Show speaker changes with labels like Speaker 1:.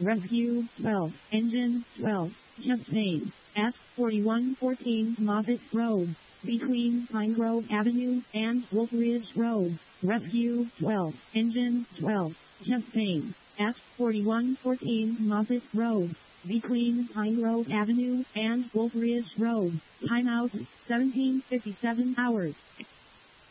Speaker 1: Rescue 12, Engine 12, just made, at 4114 Moffett Road, between Pine Grove Avenue and Wolf Ridge Road. Rescue 12, Engine 12, just made, at 4114 Moffett Road, between Pine Grove Avenue and Wolf Ridge Road. Timeout 17:57 hours.